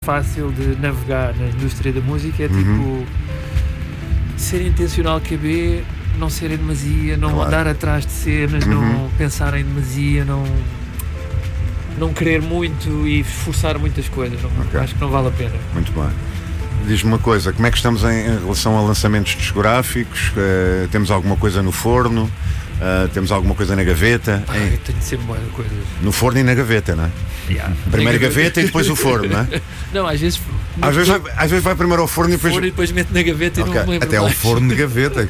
fácil de navegar na indústria da música é tipo ser intencional KB, não ser em demasia, não andar atrás de cenas, não pensar em demasia, não querer muito e forçar muitas coisas. Acho que não vale a pena. Muito bem. Diz-me uma coisa, como é que estamos em relação a lançamentos discográficos? Temos alguma coisa no forno? Temos alguma coisa na gaveta? Eu tenho sempre boas coisas. No forno e na gaveta, não é? Primeiro a gaveta e depois o forno, não é? Não, às vezes vai primeiro ao forno e depois mete na gaveta e não me lembro até mais. o forno de gaveta.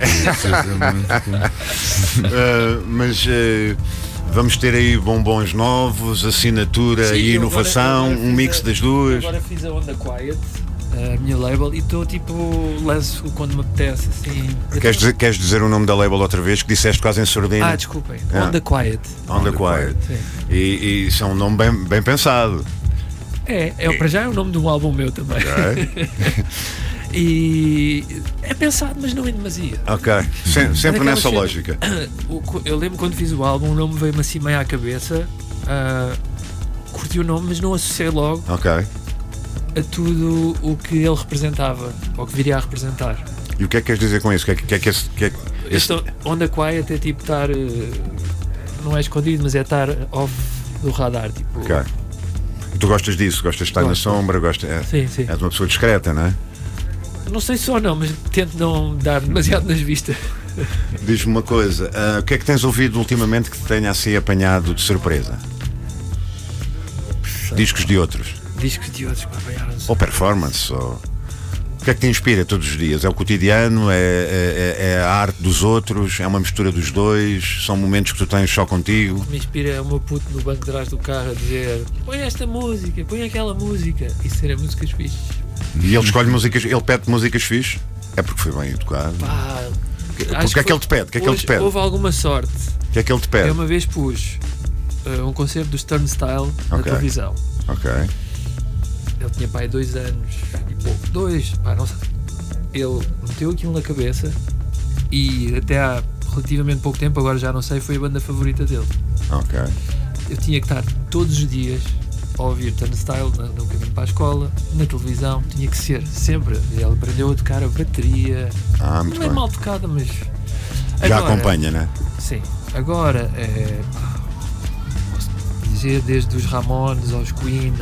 Mas vamos ter aí bombons novos, assinatura e inovação, agora um mix das duas. Agora fiz a Onda Quiet, a minha label, e estou tipo, lanço quando me apetece assim. Queres dizer o nome da label outra vez, que disseste quase em surdina? Desculpem, Onda Quiet. Onda Quiet. E isso é um nome bem pensado. Para já é o nome de um álbum meu também. E é pensado, mas não em demasia. Ok, sempre nessa lógica. Eu lembro quando fiz o álbum, o nome veio-me assim meio à cabeça. Curti o nome, mas não associei logo a tudo o que ele representava, ou que viria a representar. E o que é que queres dizer com isso? Onda Quiet é tipo estar, não é escondido, mas é estar off do radar. Tipo, Tu gostas disso? Gostas de estar na sombra? Sim. És uma pessoa discreta, não é? Não sei só não, mas tento não dar demasiado nas vistas. Diz-me uma coisa, o que é que tens ouvido ultimamente que te tenha assim apanhado de surpresa? Discos de outros? Ou performance? O que é que te inspira todos os dias? É o cotidiano? É a arte dos outros? É uma mistura dos dois? São momentos que tu tens só contigo? O que me inspira é o meu puto no banco de trás do carro a dizer: põe esta música, põe aquela música. E serem músicas fixes. E ele escolhe músicas, ele pede músicas fixes? É porque foi bem educado. O que é que ele te pede? Houve alguma sorte. O que é que ele te pede? Eu uma vez pus um concerto do Turnstile na televisão. Ele tinha pai 2 anos e pouco. Não sei. Ele meteu aquilo na cabeça e até há relativamente pouco tempo, agora já não sei, foi a banda favorita dele. Eu tinha que estar todos os dias a ouvir Turnstile no caminho para a escola, na televisão, tinha que ser sempre. Ele aprendeu a tocar a bateria. Não é mal tocada, mas já acompanha, não é? Sim. Agora posso dizer, desde os Ramones aos Queen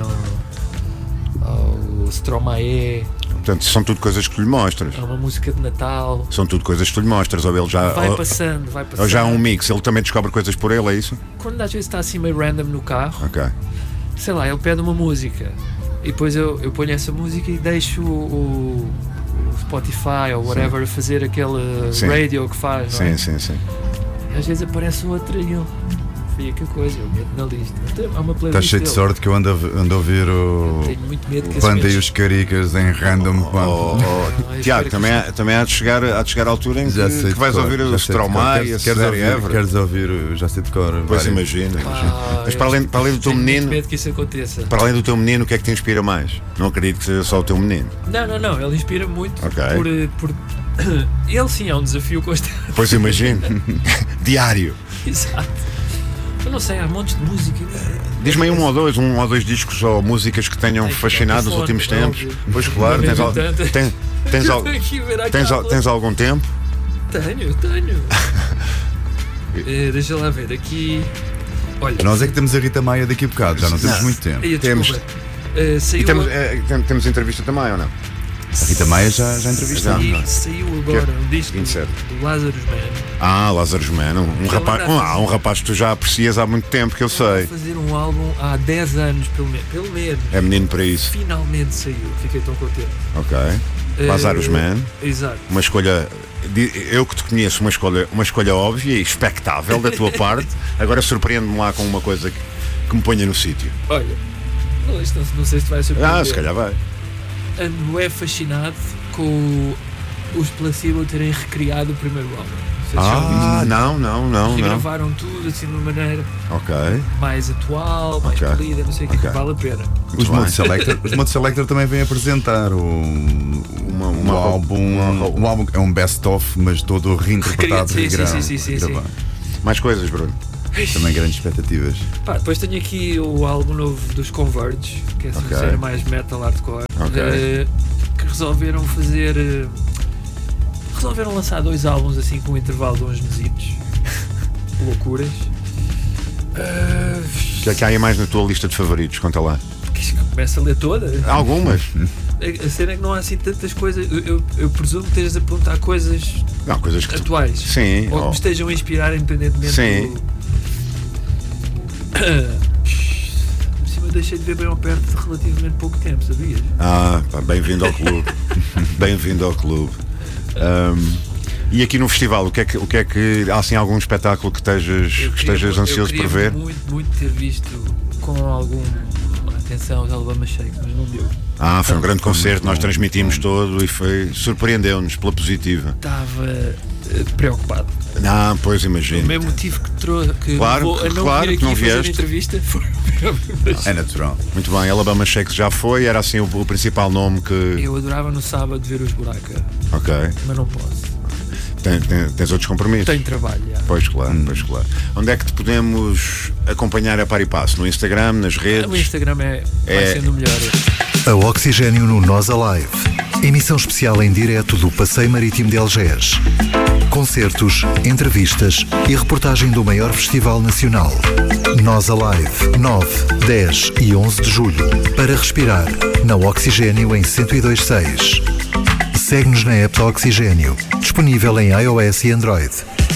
ao Stromae. Portanto, são tudo coisas que tu lhe mostras. É uma música de Natal. São tudo coisas que tu lhe mostras. Ou ele já vai passando. Ou já há um mix, ele também descobre coisas por ele, é isso? Quando às vezes está assim meio random no carro, sei lá, ele pede uma música e depois eu ponho essa música e deixo o Spotify ou whatever a fazer aquele radio que faz. Sim. E às vezes aparece outra e eu e que coisa, eu meto na lista. Há uma playlist. Estás cheio de sorte que eu ando a ouvir o Panda e os Caricas em random. Tiago, também há de chegar à altura em que vais ouvir o Stromae e a Cesare Evra. Queres ouvir, já sei de cor. Pois imagina. Mas para além do teu menino, medo que isso aconteça. Para além do teu menino, o que é que te inspira mais? Não acredito que seja só o teu menino. Não, ele inspira muito por ele sim é um desafio constante. Pois imagino. Diário. Exato. Eu não sei, há montes de música. Diz-me aí um ou dois discos ou músicas que tenham fascinado nos últimos tempos. Pois claro, tens algum tempo? Tenho. Deixa lá ver, aqui. Olha, nós é que temos a Rita Maia daqui a bocado, já não temos muito tempo. Temos entrevista também ou não? A Rita Maia já entrevistou. Saiu agora um disco do Lazarus Man. Lazarus Man, um rapaz que tu já aprecias há muito tempo, que eu sei. Vou fazer um álbum há 10 anos, pelo menos. É menino para isso. Finalmente saiu, fiquei tão contente. Lazarus Man. Exato. Uma escolha, eu que te conheço, uma escolha óbvia e expectável da tua parte. Agora surpreende-me lá com uma coisa que me ponha no sítio. Olha, não sei se te vai surpreender. Se calhar vai. Ando fascinado com os Placebo terem recriado o primeiro álbum. Não. Gravaram tudo assim de uma maneira mais atual, mais polida, não sei o que vale a pena. Os Mode Selector também vêm apresentar um álbum é um best-of, mas todo reinterpretado. Sim. Mais coisas, Bruno. Também grandes expectativas. Depois tenho aqui o álbum novo dos Converge, que é ser mais metal hardcore, que resolveram lançar 2 álbuns assim com um intervalo de uns mesitos. Loucuras. O que é que há aí mais na tua lista de favoritos? Conta lá. Começa a ler toda. Algumas. A cena é que não há assim tantas coisas. Eu presumo que estejas a perguntar coisas que atuais. Sim. Ou que me estejam a inspirar independentemente do... Eu deixei de ver bem ao perto de relativamente pouco tempo, sabias? Bem-vindo ao clube. Bem-vindo ao clube. E aqui no festival, o que é que há assim algum espetáculo que estejas ansioso por ver? Eu queria muito ter visto com alguma atenção os Alabama Shakes, mas não deu. Foi um grande concerto, nós transmitimos todo e surpreendeu-nos pela positiva. Estava preocupado. Pois imagino. O mesmo motivo que trouxe claro que não vieste. Entrevista foi é natural. Muito bem, Alabama Shakes já foi, era assim o principal nome que... Eu adorava no sábado ver os Buraca. Mas não posso. Tens outros compromissos? Tenho trabalho, já. Pois claro. Onde é que te podemos acompanhar a par e passo? No Instagram, nas redes? O Instagram vai sendo o melhor. A Oxigênio no Nós Alive. Emissão especial em direto do Passeio Marítimo de Algés. Concertos, entrevistas e reportagem do maior festival nacional. Nós Alive, 9, 10 e 11 de julho. Para respirar, na Oxigênio em 102.6. Segue-nos na app da Oxigênio, disponível em iOS e Android.